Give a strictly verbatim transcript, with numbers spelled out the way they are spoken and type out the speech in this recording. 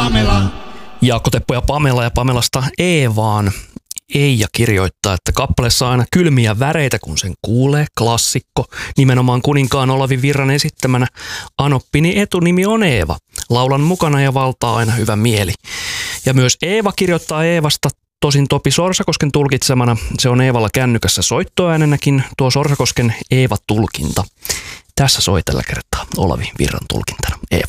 Pamela. Jaakko Teppo ja Pamela ja Pamelasta Eevaan. Eija kirjoittaa, että kappaleessa on aina kylmiä väreitä, kun sen kuulee. Klassikko. Nimenomaan kuninkaan Olavi Virran esittämänä. Anoppini etunimi on Eeva. Laulan mukana ja valtaa aina hyvä mieli. Ja myös Eeva kirjoittaa Eevasta. Tosin Topi Sorsakosken tulkitsemana. Se on Eevalla kännykässä soittoäänenäkin tuo Sorsakosken Eeva-tulkinta. Tässä soi tällä kertaa Olavi Virran tulkintana Eeva.